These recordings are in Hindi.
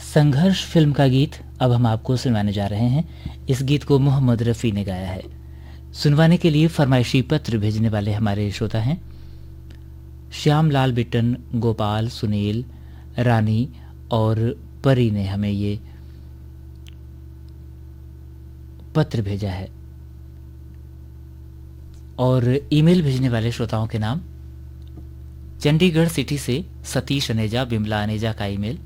संघर्ष फिल्म का गीत अब हम आपको सुनवाने जा रहे हैं। इस गीत को मोहम्मद रफ़ी ने गाया है। सुनवाने के लिए फरमाइशी पत्र भेजने वाले हमारे श्रोता हैं श्याम लाल बिट्टन, गोपाल, सुनील, रानी और परी ने हमें ये पत्र भेजा है। और ईमेल भेजने वाले श्रोताओं के नाम चंडीगढ़ सिटी से सतीश अनेजा, बिमला अनेजा का ईमेल,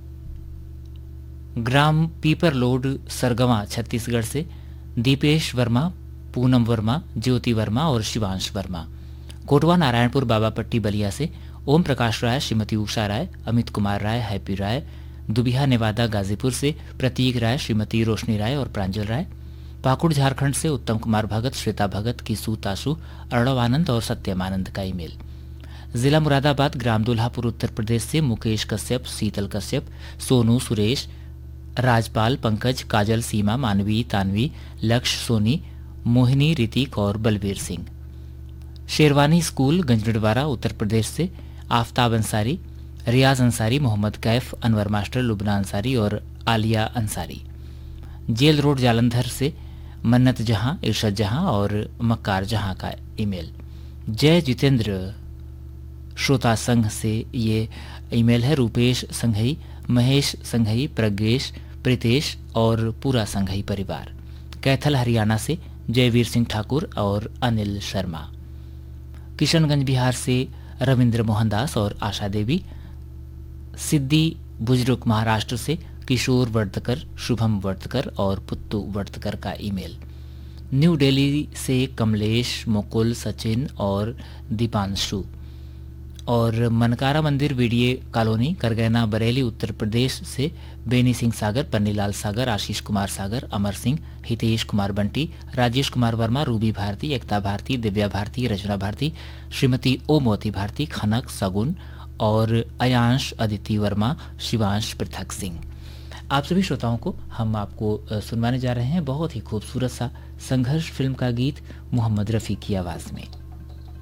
ग्राम पीपर लोड, सरगवा, छत्तीसगढ़ से दीपेश वर्मा, पूनम वर्मा, ज्योति वर्मा और शिवांश वर्मा, कोटवा नारायणपुर बाबापट्टी बलिया से ओम प्रकाश राय, श्रीमती उषा राय, अमित कुमार राय, हैप्पी राय, दुबिहा नेवादा गाजीपुर से प्रतीक राय, श्रीमती रोशनी राय और प्रांजल राय, पाकुड़ झारखंड से उत्तम कुमार भगत, श्वेता भगत, किसू ताशु, अर्णव आनंद और सत्यम आनंद का ईमेल, जिला मुरादाबाद, ग्राम दुल्हापुर, उत्तर प्रदेश से मुकेश कश्यप, शीतल कश्यप, सोनू, सुरेश, राजपाल, पंकज, काजल, सीमा, मानवी, तानवी, लक्ष्य, सोनी, मोहिनी, ऋतिक और बलबीर सिंह, शेरवानी स्कूल, गंजड़वाड़ा, उत्तर प्रदेश से आफ्ताब अंसारी, रियाज अंसारी, मोहम्मद कैफ, अनवर मास्टर, लुबना अंसारी और आलिया अंसारी, जेल रोड जालंधर से मन्नत जहां, इरशद जहां और मक्कार जहां का ईमेल, जय जितेंद्र श्रोता संघ से ये ईमेल है, रूपेश संघई, महेश संघई, प्रज्ञेश, प्रीतेश और पूरा संघई परिवार, कैथल हरियाणा से जयवीर सिंह ठाकुर और अनिल शर्मा, किशनगंज बिहार से रविंद्र मोहनदास और आशा देवी, सिद्धि बुजुर्ग महाराष्ट्र से किशोर वर्तकर, शुभम वर्तकर और पुत्तू वर्तकर का ईमेल, न्यू दिल्ली से कमलेश, मुकुल, सचिन और दीपांशु, और मनकारा मंदिर वीडीए कॉलोनी, करगैना, बरेली, उत्तर प्रदेश से बेनी सिंह सागर, पन्नीलाल सागर, आशीष कुमार सागर, अमर सिंह, हितेश कुमार बंटी, राजेश कुमार वर्मा, रूबी भारती, एकता भारती, दिव्या भारती, रचना भारती, श्रीमती ओमवती भारती, खनक, सगुन और अयांश, अदिति वर्मा, शिवांश, पृथक सिंह। आप सभी श्रोताओं को हम आपको सुनवाने जा रहे हैं बहुत ही खूबसूरत सा संघर्ष फिल्म का गीत मोहम्मद रफ़ी की आवाज़ में।